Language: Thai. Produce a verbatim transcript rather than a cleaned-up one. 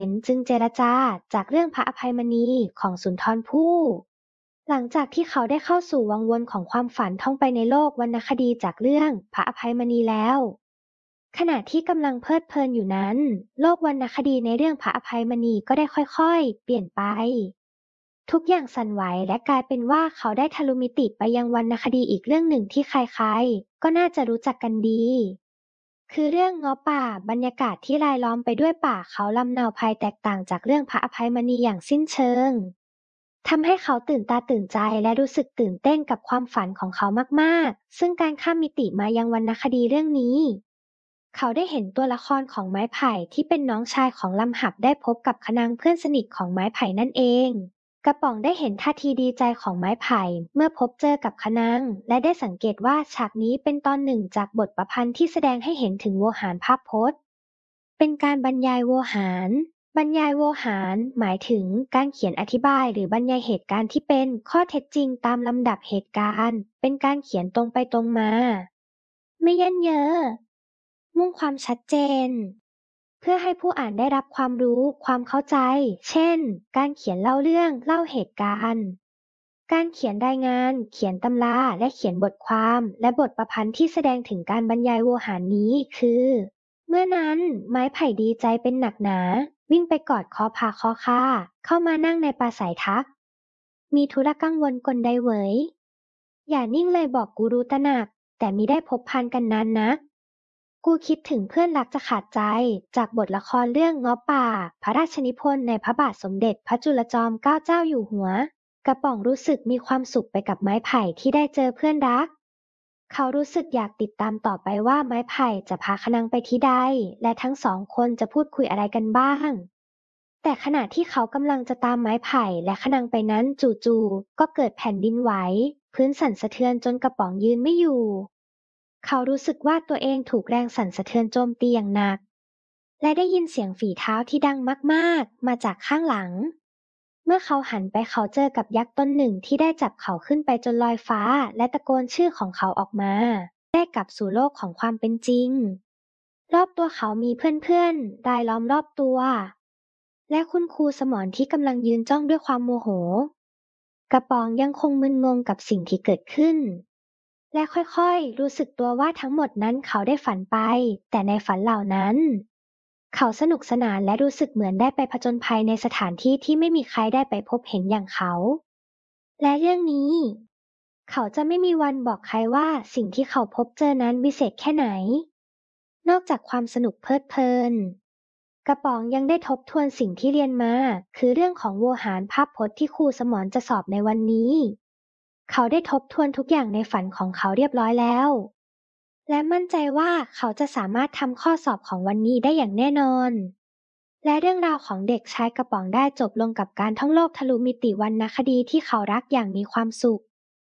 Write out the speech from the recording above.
นจึงเจรจาจากเรื่องพระอภัยมณีของสุนทรภู่หลังจากที่เขาได้เข้าสู่วังวนของความฝันท่องไปในโลกวรรณคดีจากเรื่องพระอภัยมณีแล้วขณะที่กำลังเพลิดเพลินอยู่นั้นโลกวรรณคดีในเรื่องพระอภัยมณีก็ได้ค่อยๆเปลี่ยนไปทุกอย่างสั่นไหวและกลายเป็นว่าเขาได้ทะลุมิติไปยังวรรณคดีอีกเรื่องหนึ่งที่ใครๆก็น่าจะรู้จักกันดี คือเรื่องเงาะป่าบรรยากาศที่รายล้อมไปด้วยป่าเขาลำเนาไพรแตกต่างจากเรื่องพระอภัยมณีอย่างสิ้นเชิงทำให้เขาตื่นตาตื่นใจและรู้สึกตื่นเต้นกับความฝันของเขามากๆซึ่งการข้ามมิติมายังวรรณคดีเรื่องนี้เขาได้เห็นตัวละครของไม้ไผ่ที่เป็นน้องชายของลำหับได้พบกับคะนางเพื่อนสนิทของไม้ไผ่นั่นเองกระป๋องได้เห็นท่าทีดีใจของไม้ไผ่เมื่อพบเจอกับคะนางและได้สังเกตว่าฉากนี้เป็นตอนหนึ่งจากบทประพันธ์ที่แสดงให้เห็นถึงโวหารภาพพจน์เป็นการบรรยายโวหารบรรยายโวหารหมายถึงการเขียนอธิบายหรือบรรยายเหตุการณ์ที่เป็นข้อเท็จจริงตามลำดับเหตุการณ์เป็นการเขียนตรงไปตรงมาไม่ยันเยอะมุ่งความชัดเจน เพื่อให้ผู้อ่านได้รับความรู้ความเข้าใจ เช่น การเขียนเล่าเรื่องเล่าเหตุการณ์ การเขียนรายงาน เขียนตำราและเขียนบทความและบทประพันธ์ที่แสดงถึงการบรรยายโวหารนี้คือ เมื่อนั้นไม้ไผ่ดีใจเป็นหนักหนาวิ่งไปกอดคอพาคอค่าเข้ามานั่งในปราศัยทัก มีธุระกังวลกลใดเหวยอย่านิ่งเลยบอกกูรู้ตระหนักแต่มิได้พบพานกันนานนัก กูคิดถึงเพื่อนรักจะขาดใจจากบทละครเรื่องเงาะป่าพระราชนิพนธ์ในพระบาทสมเด็จพระจุลจอมเกล้าเจ้าอยู่หัวกระป๋องรู้สึกมีความสุขไปกับไม้ไผ่ที่ได้เจอเพื่อนรักเขารู้สึกอยากติดตามต่อไปว่าไม้ไผ่จะพาคะนังไปที่ใดและทั้งสองคนจะพูดคุยอะไรกันบ้างแต่ขณะที่เขากำลังจะตามไม้ไผ่และคะนังไปนั้นจู่ๆก็เกิดแผ่นดินไหวพื้นสั่นสะเทือนจนกระป๋องยืนไม่อยู่ เขารู้สึกว่าตัวเองถูกแรงสั่นสะเทือนโจมตีอย่างหนักและได้ยินเสียงฝีเท้าที่ดังมากๆมาจากข้างหลังเมื่อเขาหันไปเขาเจอกับยักษ์ตนหนึ่งที่ได้จับเขาขึ้นไปจนลอยฟ้าและตะโกนชื่อของเขาออกมาได้กลับสู่โลกของความเป็นจริงรอบตัวเขามีเพื่อนๆรายล้อมรอบตัวและคุณครูสมรที่กำลังยืนจ้องด้วยความโมโหกระป๋องยังคงมึนงงกับสิ่งที่เกิดขึ้น และค่อยๆ รู้สึกตัวว่าทั้งหมดนั้นเขาได้ฝันไป แต่ในฝันเหล่านั้น เขาสนุกสนานและรู้สึกเหมือนได้ไปผจญภัยในสถานที่ที่ไม่มีใครได้ไปพบเห็นอย่างเขา และเรื่องนี้ เขาจะไม่มีวันบอกใครว่าสิ่งที่เขาพบเจอนั้นวิเศษแค่ไหน นอกจากความสนุกเพลิดเพลิน กระป๋องยังได้ทบทวนสิ่งที่เรียนมา คือเรื่องของโวหารภาพพจน์ที่ครูสมรจะสอบในวันนี้ เขาได้ทบทวนทุกอย่างในฝันของเขาเรียบร้อยแล้ว และมั่นใจว่าเขาจะสามารถทำข้อสอบของวันนี้ได้อย่างแน่นอน และเรื่องราวของเด็กชายกระป๋องได้จบลงกับการท่องโลกทะลุมิติวรรณคดีที่เขารักอย่างมีความสุข